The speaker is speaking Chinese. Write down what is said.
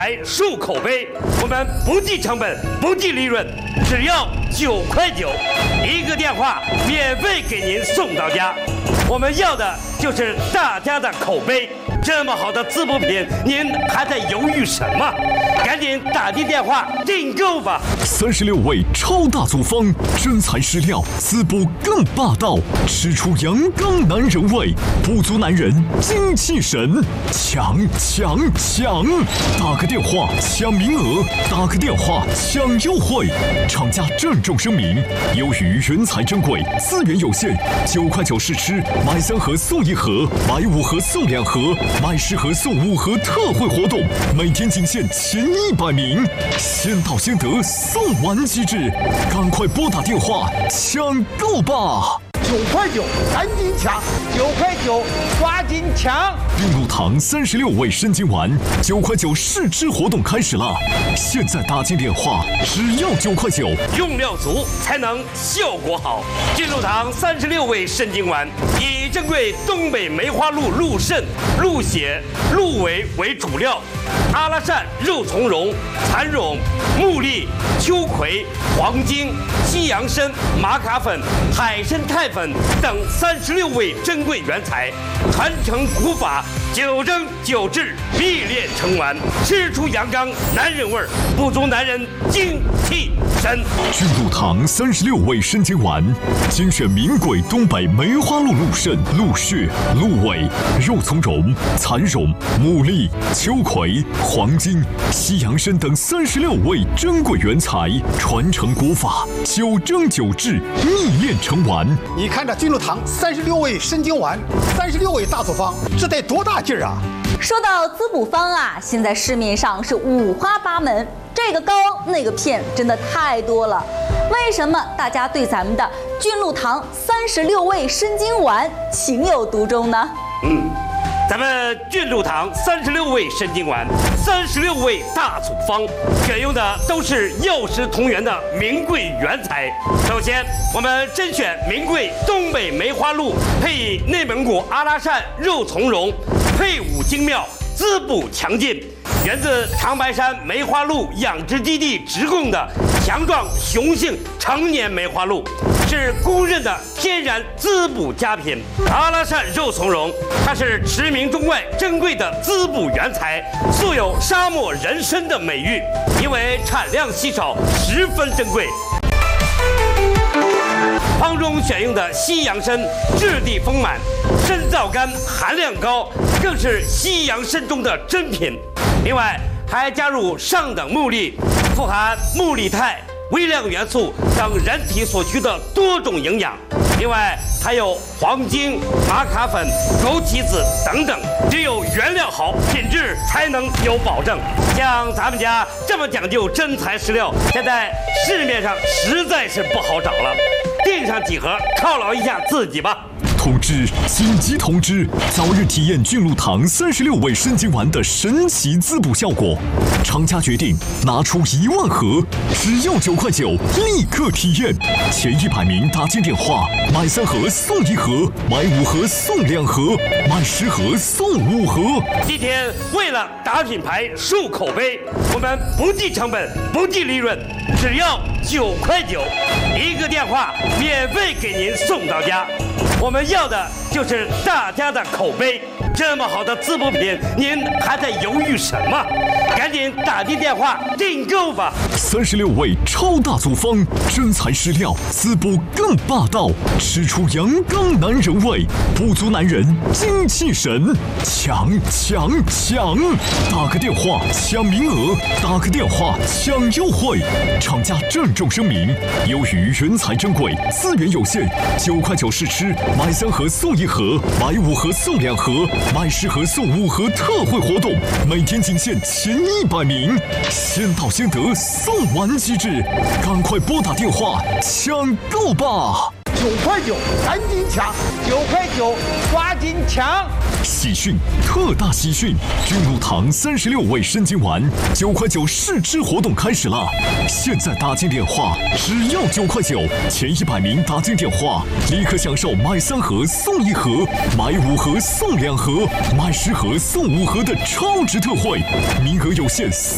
树口碑，我们不计成本，不计利润，只要9.9块，一个电话免费给您送到家。我们要的就是大家的口碑。这么好的滋补品，您还在犹豫什么？赶紧打进电话订购吧 ！36味超大组方，真材实料，滋补更霸道，吃出阳刚男人味，补足男人精气神，抢！打个电话抢名额，打个电话抢优惠。厂家郑重声明：由于人才珍贵，资源有限，9.9块试吃，买3盒送1盒，买5盒送2盒。买10盒送5盒特惠活动，每天仅限前100名，先到先得，送完即止，赶快拨打电话抢购吧 ！9.9块，赶紧抢！9.9块，抓紧抢！ 孕乳糖36味生津丸，9.9块试吃活动开始了，现在打进电话，只要9.9块， 用料足才能效果好。孕乳糖36味生津丸以珍贵东北梅花鹿鹿肾、鹿血、鹿尾为主料，阿拉善、肉苁蓉、蚕苇、木栗、秋葵、黄精、西洋参、玛卡粉、海参肽粉等36味珍贵原材，传承古法，9蒸9制，秘炼成丸，吃出阳刚男人味儿，补足男人精气神。 菌乳糖36味生津丸，精选名贵东北梅花鹿鹿肾、鹿血、鹿尾、肉苁蓉、蚕苇、木栗、秋葵、黄精、西洋参等36味珍贵原材，传承古法，9蒸9制，秘炼成丸。 你看这菌乳糖36味生津丸，36味大组方，这得多大劲儿啊！ 说到滋补方啊，现在市面上是五花八门，这个膏那个片真的太多了。为什么大家对咱们的菌露糖36味生津丸情有独钟呢？ 咱们菌露糖36味生津丸，36味大组方，选用的都是药食同源的名贵原材。首先，我们甄选名贵东北梅花鹿，配以内蒙古阿拉善肉苁蓉，配伍精妙，滋补强劲，源自长白山梅花鹿养殖基地直供的强壮雄性成年梅花鹿，是公认的天然滋补佳品。阿拉善肉苁蓉，它是驰名中外珍贵的滋补原材，素有沙漠人参的美誉，因为产量稀少，十分珍贵。方中选用的西洋参质地丰满，参皂苷含量高，更是西洋参中的珍品。另外还加入上等木栗，富含木栗肽、微量元素等人体所需的多种营养。另外还有黄精、玛卡粉、枸杞子等等，只有原料好，品质才能有保证。像咱们家这么讲究真材实料，现在市面上实在是不好找了。订上几盒犒劳一下自己吧。 通知！紧急通知！早日体验菌露糖36味生津丸的神奇滋补效果。厂家决定拿出1万盒，只要9.9块，立刻体验。前100名打进电话，买3盒送1盒，买5盒送2盒，买10盒送5盒。 今天为了打品牌、树口碑，我们不计成本，不计利润，只要9.9块，一个电话免费给您送到家。我们要的就是大家的口碑。这么好的滋补品，您还在犹豫什么？赶紧打进电话订购吧 ！36味超大组方，真材实料，滋补更霸道，吃出阳刚男人味，补足男人精气神。抢！打个电话抢名额，打个电话抢优惠。厂家郑重声明：由于人才珍贵，资源有限，9.9块试吃，买3盒送1盒，买5盒送2盒，买10盒送5盒特惠活动，每天仅限前100名，先到先得，送完即止，赶快拨打电话抢购吧 ！9.9块，赶紧抢！9.9块，抓紧抢！ 喜讯！特大喜讯！菌露糖36味生津丸9.9块试吃活动开始了，现在打进电话，只要9.9块，前100名打进电话，立刻享受买3盒送1盒，买5盒送2盒，买10盒送5盒的超值特惠，名额有限。